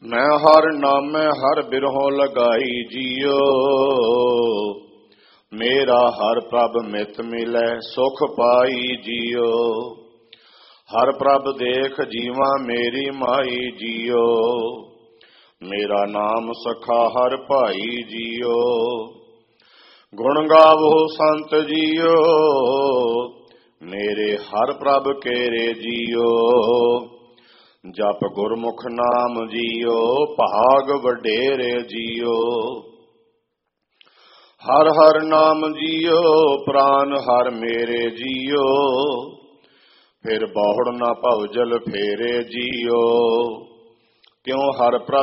ਮੈਂ ਹਰ ਨਾਮੈ ਹਰ ਬਿਰਹੋਂ ਲਗਾਈ ਜੀਓ। ਮੇਰਾ ਹਰ ਪ੍ਰਭ ਮਿਤ ਮਿਲੈ ਸੁਖ ਪਾਈ ਜੀਓ। ਹਰ ਪ੍ਰਭ ਦੇਖ ਜੀਵਾ ਮੇਰੀ ਮਾਈ ਜੀਓ। ਮੇਰਾ ਨਾਮ ਸਖਾ ਹਰ ਭਾਈ ਜੀਓ। ਗੁਣ ਗਾਵੋ ਸੰਤ ਜੀਓ। ਮੇਰੇ ਹਰ ਪ੍ਰਭ ਕੇਰੇ ਜੀਓ। ਜਪ ਗੁਰਮੁਖ ਨਾਮ ਜੀਓ। ਭਾਗ ਵਡੇਰੇ ਜੀਓ। ਹਰ ਹਰ ਨਾਮ ਜੀਓ। ਪ੍ਰਾਨ ਹਰ ਮੇਰੇ ਜੀਓ। ਫਿਰ ਬਹੁੜ ਨਾ ਭਉ ਜਲ ਫੇਰੇ ਜੀਓ। ਕਿਉ ਹਰ ਪ੍ਰਭ